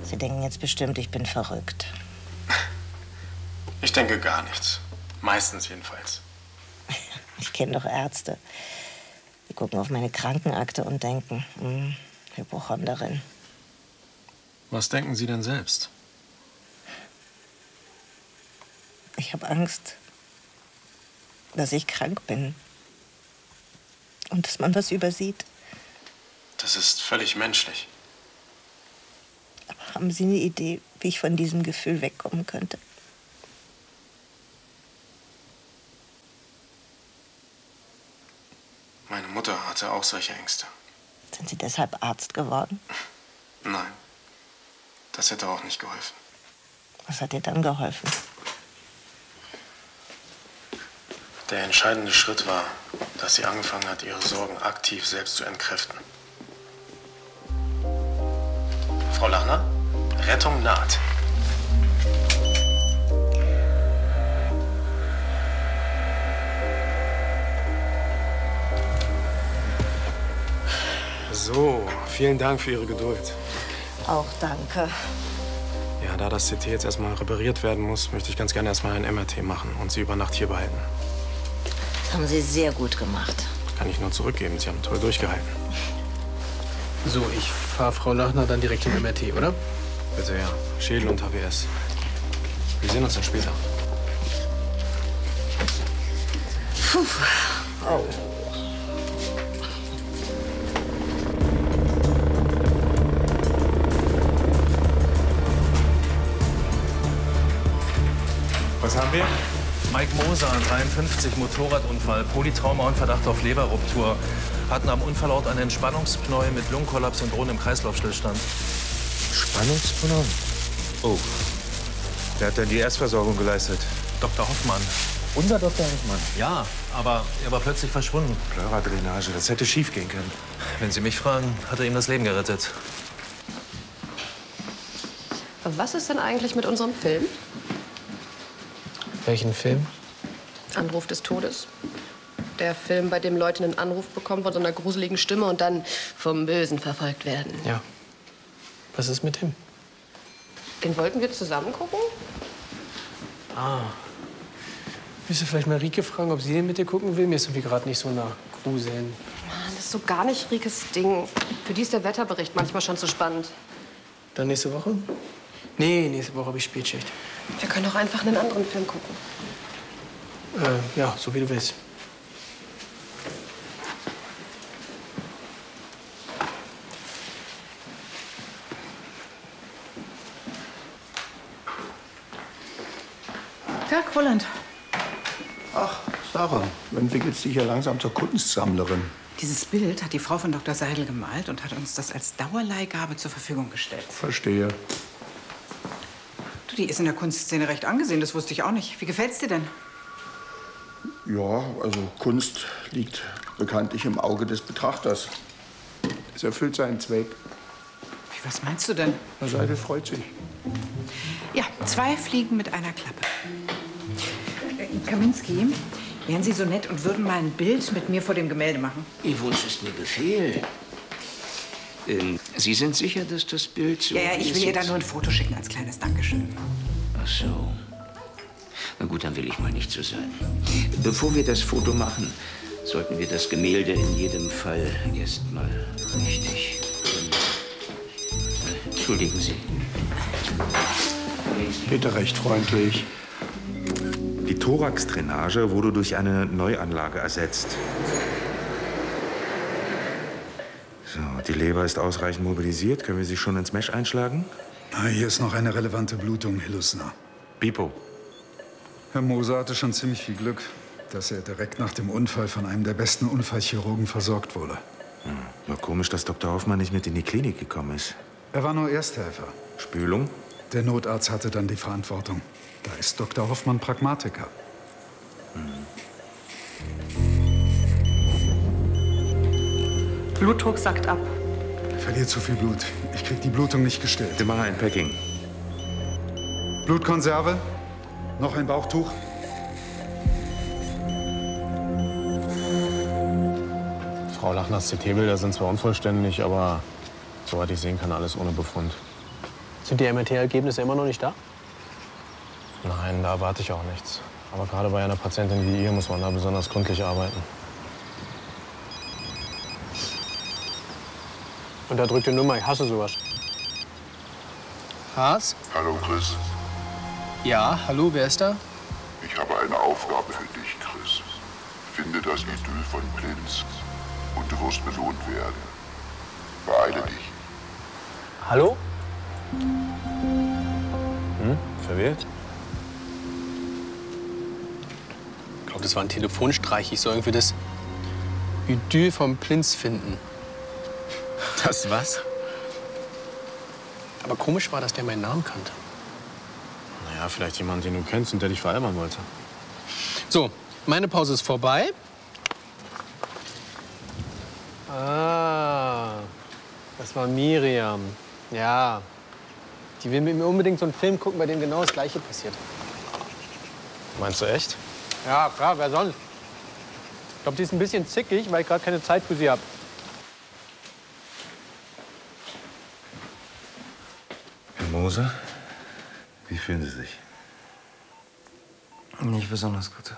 Sie denken jetzt bestimmt, ich bin verrückt. Ich denke gar nichts. Meistens jedenfalls. Ich kenne doch Ärzte. Die gucken auf meine Krankenakte und denken, Hypochonderin. Was denken Sie denn selbst? Ich habe Angst, dass ich krank bin. Und dass man was übersieht. Das ist völlig menschlich. Aber haben Sie eine Idee, wie ich von diesem Gefühl wegkommen könnte? Meine Mutter hatte auch solche Ängste. Sind Sie deshalb Arzt geworden? Nein, das hätte auch nicht geholfen. Was hat dir dann geholfen? Der entscheidende Schritt war, dass sie angefangen hat, ihre Sorgen aktiv selbst zu entkräften. Frau Lachner, Rettung naht. So, vielen Dank für Ihre Geduld. Auch danke. Ja, da das CT jetzt erstmal repariert werden muss, möchte ich ganz gerne erstmal ein MRT machen und Sie über Nacht hier behalten. Das haben Sie sehr gut gemacht. Kann ich nur zurückgeben. Sie haben toll durchgehalten. So, ich fahre Frau Lachner dann direkt zum MRT, oder? Bitte, ja. Schädel und HWS. Wir sehen uns dann später. Puh. Oh. Was haben wir? Mike Moser, 53, Motorradunfall, Polytrauma und Verdacht auf Leberruptur. Hatten am Unfallort einen Entspannungspneu mit Lungenkollaps und drohendem Kreislaufstillstand. Spannungspneu? Oh. Wer hat denn die Erstversorgung geleistet? Dr. Hoffmann. Unser Dr. Hoffmann? Ja, aber er war plötzlich verschwunden. Pleuradrainage, das hätte schief gehen können. Wenn Sie mich fragen, hat er ihm das Leben gerettet. Was ist denn eigentlich mit unserem Film? Welchen Film? Anruf des Todes. Der Film, bei dem Leute einen Anruf bekommen von so einer gruseligen Stimme und dann vom Bösen verfolgt werden. Ja. Was ist mit dem? Den wollten wir zusammen gucken? Ah. Willst du vielleicht mal Rike fragen, ob sie den mit dir gucken will? Mir ist irgendwie gerade nicht so nach Gruseln. Mann, das ist so gar nicht Rikes Ding. Für die ist der Wetterbericht manchmal schon zu spannend. Dann nächste Woche? Nee, nächste Woche habe ich Spätschicht. Wir können auch einfach einen anderen Film gucken. Ja, so wie du willst. Tag, Roland. Ach, Sarah, du entwickelst dich ja langsam zur Kunstsammlerin. Dieses Bild hat die Frau von Dr. Seidel gemalt und hat uns das als Dauerleihgabe zur Verfügung gestellt. Verstehe. Du, die ist in der Kunstszene recht angesehen, das wusste ich auch nicht. Wie gefällt's dir denn? Ja, also Kunst liegt bekanntlich im Auge des Betrachters. Es erfüllt seinen Zweck. Wie, was meinst du denn? Na, Seidel freut sich. Ja, 2 Fliegen mit einer Klappe. Kaminski, wären Sie so nett und würden mal ein Bild mit mir vor dem Gemälde machen? Ihr Wunsch ist mir Befehl. Sie sind sicher, dass das Bild so... Ja, ich will ihr da nur ein Foto schicken als kleines Dankeschön. Ach so. Na gut, dann will ich mal nicht so sein. Bevor wir das Foto machen, sollten wir das Gemälde in jedem Fall erst mal richtig... Entschuldigen Sie. Bitte recht freundlich. Die Thoraxdrainage wurde durch eine Neuanlage ersetzt. So, die Leber ist ausreichend mobilisiert. Können wir sie schon ins Mesh einschlagen? Ah, hier ist noch eine relevante Blutung, Herr Lussner. Pipo. Herr Moser hatte schon ziemlich viel Glück, dass er direkt nach dem Unfall von einem der besten Unfallchirurgen versorgt wurde. War komisch, dass Dr. Hoffmann nicht mit in die Klinik gekommen ist. Er war nur Ersthelfer. Spülung? Der Notarzt hatte dann die Verantwortung. Da ist Dr. Hoffmann Pragmatiker. Blutdruck sackt ab. Er verliert zu viel Blut. Ich krieg die Blutung nicht gestillt. Wir machen ein Packing. Blutkonserve? Noch ein Bauchtuch? Frau Lachners CT-Bilder sind zwar unvollständig, aber soweit ich sehen kann, alles ohne Befund. Sind die MRT-Ergebnisse immer noch nicht da? Nein, da erwarte ich auch nichts. Aber gerade bei einer Patientin wie ihr muss man da besonders gründlich arbeiten. Und da drückt die Nummer, ich hasse sowas. Haas? Hallo, Chris. Ja, hallo, wer ist da? Ich habe eine Aufgabe für dich, Chris. Finde das Idyll von Plinz und du wirst belohnt werden. Beeile dich. Hallo? Verwirrt? Ich glaube, das war ein Telefonstreich. Ich soll irgendwie das Idyll vom Plinz finden. Das was? Aber komisch war, dass der meinen Namen kannte. Naja, vielleicht jemand, den du kennst und der dich veralbern wollte. So, meine Pause ist vorbei. Ah, das war Miriam. Ja. Die will mit mir unbedingt so einen Film gucken, bei dem genau das Gleiche passiert. Meinst du echt? Ja, klar, wer sonst? Ich glaube, die ist ein bisschen zickig, weil ich gerade keine Zeit für sie habe. Herr Moser, wie fühlen Sie sich? Nicht besonders gut.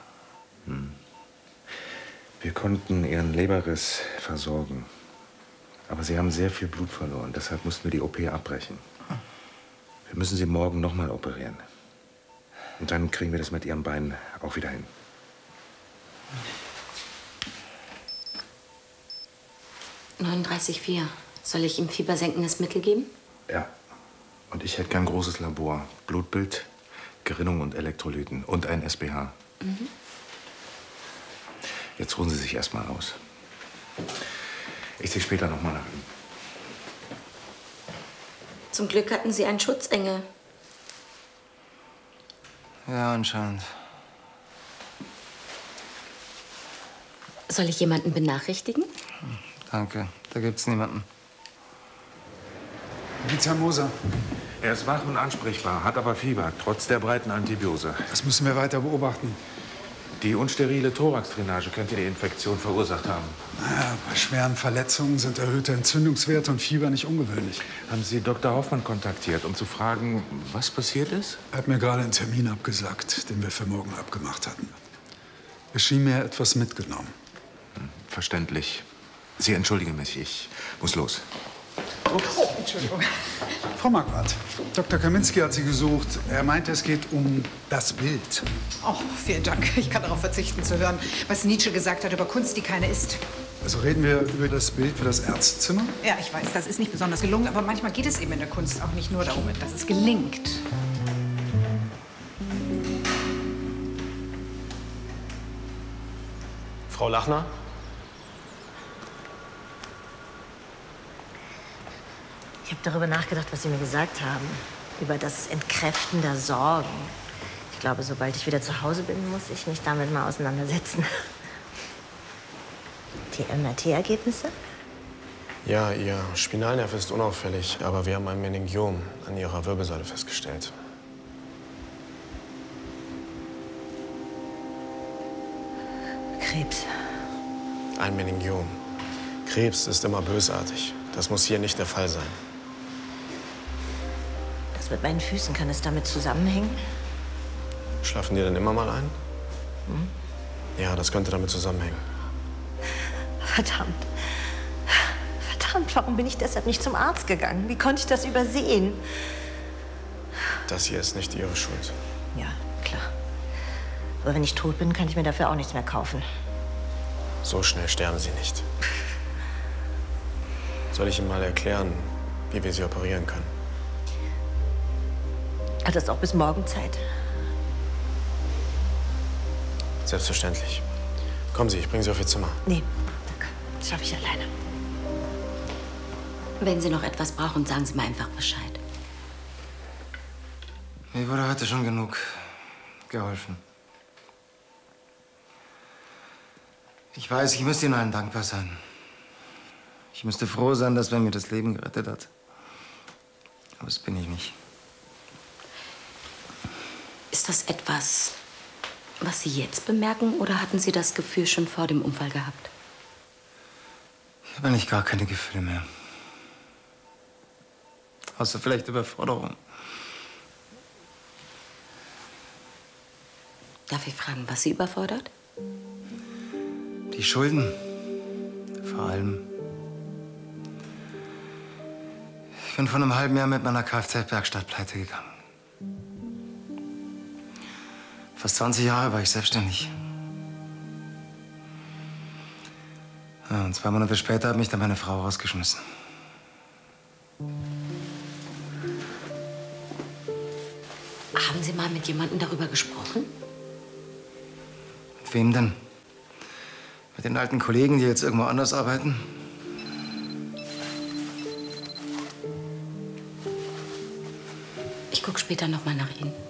Wir konnten Ihren Leberriss versorgen. Aber Sie haben sehr viel Blut verloren. Deshalb mussten wir die OP abbrechen. Wir müssen Sie morgen noch mal operieren. Und dann kriegen wir das mit Ihrem Bein auch wieder hin. (39,4). Soll ich ihm fiebersenkendes Mittel geben? Ja. Und ich hätte gern ein großes Labor. Blutbild, Gerinnung und Elektrolyten und ein SBH. Jetzt ruhen Sie sich erst mal aus. Ich sehe später noch mal nach Ihnen. Zum Glück hatten Sie einen Schutzengel. Ja, anscheinend. Soll ich jemanden benachrichtigen? Danke, da gibt's niemanden. Wie geht's, Herr Moser? Er ist wach und ansprechbar, hat aber Fieber, trotz der breiten Antibiose. Das müssen wir weiter beobachten. Die unsterile Thoraxdrainage könnte die Infektion verursacht haben. Naja, bei schweren Verletzungen sind erhöhte Entzündungswerte und Fieber nicht ungewöhnlich. Haben Sie Dr. Hoffmann kontaktiert, um zu fragen, was passiert ist? Er hat mir gerade einen Termin abgesagt, den wir für morgen abgemacht hatten. Es schien mir etwas mitgenommen. Verständlich. Sie entschuldigen mich, ich muss los. Oh, Entschuldigung. Frau Marquardt, Dr. Kaminski hat Sie gesucht. Er meinte, es geht um das Bild. Oh, vielen Dank. Ich kann darauf verzichten zu hören, was Nietzsche gesagt hat über Kunst, die keine ist. Also reden wir über das Bild für das Ärztezimmer? Ja, ich weiß, das ist nicht besonders gelungen, aber manchmal geht es eben in der Kunst auch nicht nur darum, dass es gelingt. Frau Lachner? Ich habe darüber nachgedacht, was Sie mir gesagt haben. Über das Entkräften der Sorgen. Ich glaube, sobald ich wieder zu Hause bin, muss ich mich damit mal auseinandersetzen. Die MRT-Ergebnisse? Ja, Ihr Spinalnerv ist unauffällig, aber wir haben ein Meningiom an Ihrer Wirbelsäule festgestellt. Krebs. Ein Meningiom. Krebs ist immer bösartig. Das muss hier nicht der Fall sein. Das mit meinen Füßen, kann es damit zusammenhängen? Schlafen die denn immer mal ein? Ja, das könnte damit zusammenhängen. Verdammt. Verdammt, warum bin ich deshalb nicht zum Arzt gegangen? Wie konnte ich das übersehen? Das hier ist nicht Ihre Schuld. Ja, klar. Aber wenn ich tot bin, kann ich mir dafür auch nichts mehr kaufen. So schnell sterben Sie nicht. Soll ich Ihnen mal erklären, wie wir Sie operieren können? Hat das auch bis morgen Zeit? Selbstverständlich. Kommen Sie, ich bringe Sie auf Ihr Zimmer. Nee, danke. Das schaffe ich alleine. Wenn Sie noch etwas brauchen, sagen Sie mir einfach Bescheid. Mir wurde heute schon genug geholfen. Ich weiß, ich müsste Ihnen allen dankbar sein. Ich müsste froh sein, dass wer mir das Leben gerettet hat. Aber das bin ich nicht. Ist das etwas, was Sie jetzt bemerken, oder hatten Sie das Gefühl schon vor dem Unfall gehabt? Ich habe eigentlich gar keine Gefühle mehr. Außer vielleicht Überforderung. Darf ich fragen, was Sie überfordert? Die Schulden. Vor allem. Ich bin vor einem halben Jahr mit meiner Kfz-Werkstatt pleite gegangen. Fast 20 Jahre war ich selbstständig. Ja, und 2 Monate später hat mich dann meine Frau rausgeschmissen. Haben Sie mal mit jemandem darüber gesprochen? Mit wem denn? Mit den alten Kollegen, die jetzt irgendwo anders arbeiten? Ich gucke später noch mal nach Ihnen.